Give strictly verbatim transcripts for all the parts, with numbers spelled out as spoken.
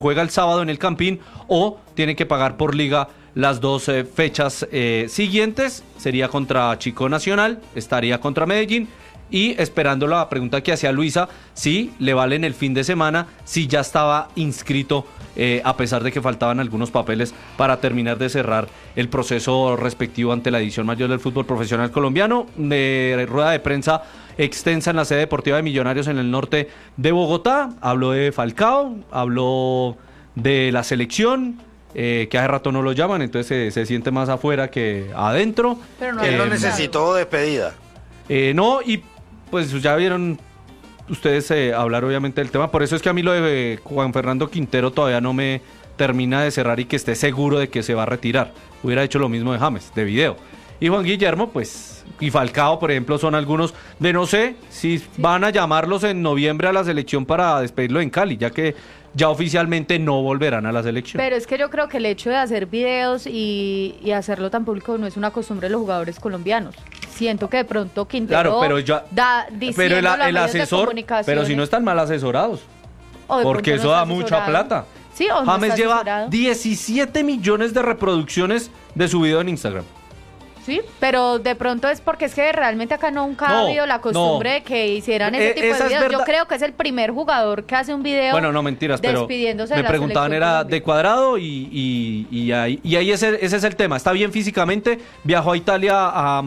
juega el sábado en el Campín, o tiene que pagar por liga las dos eh, fechas eh, siguientes. Sería contra Chico Nacional, estaría contra Medellín, y esperando la pregunta que hacía Luisa, si le valen el fin de semana, si ya estaba inscrito, eh, a pesar de que faltaban algunos papeles para terminar de cerrar el proceso respectivo ante la edición mayor del fútbol profesional colombiano. De rueda de prensa extensa en la sede deportiva de Millonarios en el norte de Bogotá, habló de Falcao, habló de la selección, eh, que hace rato no lo llaman, entonces se, se siente más afuera que adentro. Pero no, Él eh, no necesitó despedida. Eh, no, y pues ya vieron ustedes eh, hablar obviamente del tema, por eso es que a mí lo de Juan Fernando Quintero todavía no me termina de cerrar y que esté seguro de que se va a retirar. Hubiera hecho lo mismo de James, de video. Y Juan Guillermo, pues, y Falcao, por ejemplo, son algunos de no sé si sí. van a llamarlos en noviembre a la selección para despedirlo en Cali, ya que ya oficialmente no volverán a la selección. Pero es que yo creo que el hecho de hacer videos y, y hacerlo tan público no es una costumbre de los jugadores colombianos. Siento que de pronto Quintero claro, pero ya, da pero el, el asesor, pero si no están mal asesorados, porque eso no da mucha plata. Sí, o James no lleva asesorado. diecisiete millones de reproducciones de su video en Instagram. Sí, pero de pronto es porque es que realmente acá nunca no, ha habido la costumbre no. de que hicieran ese eh, tipo de videos. Es Yo creo que es el primer jugador que hace un video. Bueno, no mentiras, pero despidiéndose me de la preguntaban era Colombia. de Cuadrado y, y, y ahí, y ahí ese, ese es el tema. Está bien físicamente, viajó a Italia a,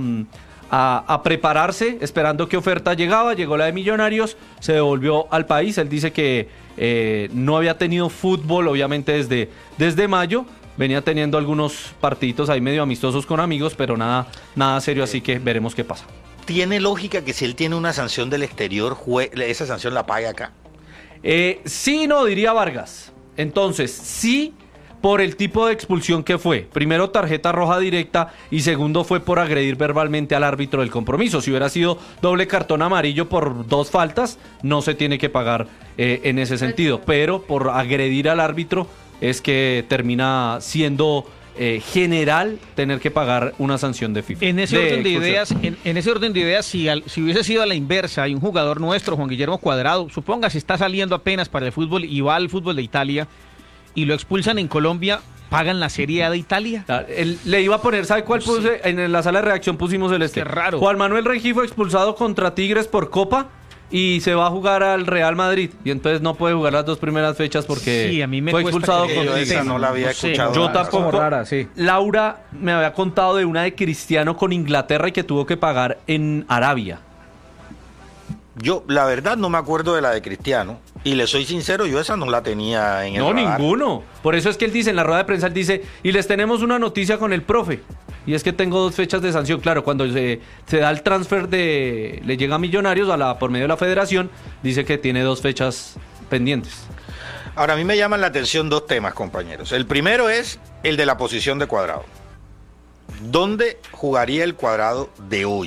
a, a prepararse, esperando qué oferta llegaba, llegó la de Millonarios, se devolvió al país. Él dice que eh, no había tenido fútbol, obviamente, desde, desde mayo. Venía teniendo algunos partiditos ahí medio amistosos con amigos, pero nada, nada serio, así que veremos qué pasa. ¿Tiene lógica que si él tiene una sanción del exterior, jue- esa sanción la pague acá? Eh, sí, no, diría Vargas. Entonces, sí, por el tipo de expulsión que fue. Primero, tarjeta roja directa, y segundo, fue por agredir verbalmente al árbitro del compromiso. Si hubiera sido doble cartón amarillo por dos faltas, no se tiene que pagar eh, en ese sentido. Pero por agredir al árbitro es que termina siendo eh, general tener que pagar una sanción de FIFA. En ese de orden de expulsión. ideas, en, en ese orden de ideas, si, al, si hubiese sido a la inversa, hay un jugador nuestro, Juan Guillermo Cuadrado, suponga si está saliendo apenas para el fútbol y va al fútbol de Italia y lo expulsan en Colombia, ¿pagan la Serie A de Italia? Ah, el, le iba a poner, ¿sabe cuál puse? Sí. En la sala de reacción pusimos el este. Qué raro. Juan Manuel Rengifo expulsado contra Tigres por Copa y se va a jugar al Real Madrid, y entonces no puede jugar las dos primeras fechas porque sí, a mí me fue expulsado con Tigres. Esa no la había escuchado. Yo tampoco. Rara, sí. Laura me había contado de una de Cristiano con Inglaterra y que tuvo que pagar en Arabia. Yo, la verdad, no me acuerdo de la de Cristiano. Y le soy sincero, yo esa no la tenía en el No, radar. ninguno. Por eso es que él dice, en la rueda de prensa, él dice, y les tenemos una noticia con el profe. Y es que tengo dos fechas de sanción. Claro, cuando se, se da el transfer de... le llega a Millonarios a la, por medio de la federación, dice que tiene dos fechas pendientes. Ahora, a mí me llaman la atención dos temas, compañeros. El primero es el de la posición de Cuadrado. ¿Dónde jugaría el Cuadrado de hoy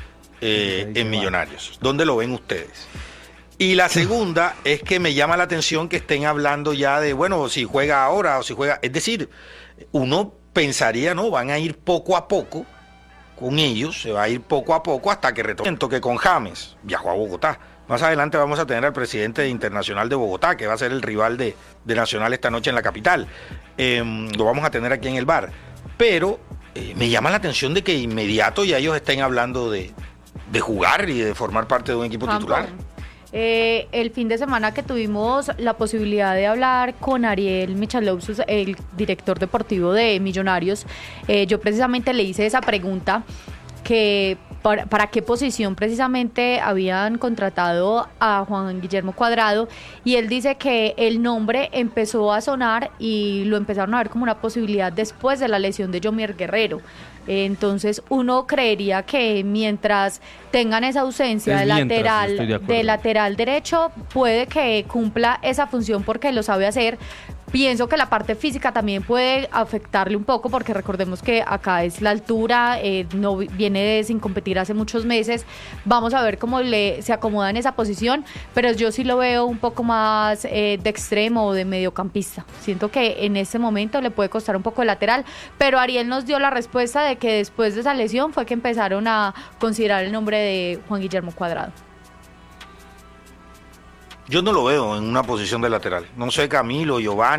eh, en Millonarios? ¿Dónde lo ven ustedes? Y la segunda es que me llama la atención que estén hablando ya de, bueno, si juega ahora o si juega... Es decir, uno pensaría, no, van a ir poco a poco con ellos, se va a ir poco a poco hasta que retomen. Que con James viajó a Bogotá. Más adelante vamos a tener al presidente Internacional de Bogotá, que va a ser el rival de, de Nacional esta noche en la capital. Eh, lo vamos a tener aquí en el bar. Pero eh, me llama la atención de que inmediato ya ellos estén hablando de, de jugar y de formar parte de un equipo Campo. titular. Eh, el fin de semana que tuvimos la posibilidad de hablar con Ariel Michaloupsos, el director deportivo de Millonarios, eh, yo precisamente le hice esa pregunta, que para, para qué posición precisamente habían contratado a Juan Guillermo Cuadrado, y él dice que el nombre empezó a sonar y lo empezaron a ver como una posibilidad después de la lesión de Yomier Guerrero. Entonces uno creería que mientras tengan esa ausencia Es de mientras, lateral estoy de de, acuerdo. lateral derecho, puede que cumpla esa función porque lo sabe hacer. Pienso que la parte física también puede afectarle un poco, porque recordemos que acá es la altura, eh, no viene de, sin competir hace muchos meses. Vamos a ver cómo le se acomoda en esa posición, pero yo sí lo veo un poco más eh, de extremo o de mediocampista. Siento que en este momento le puede costar un poco el lateral, pero Ariel nos dio la respuesta de que después de esa lesión fue que empezaron a considerar el nombre de Juan Guillermo Cuadrado. Yo no lo veo en una posición de lateral. No sé, Camilo, Giovanni.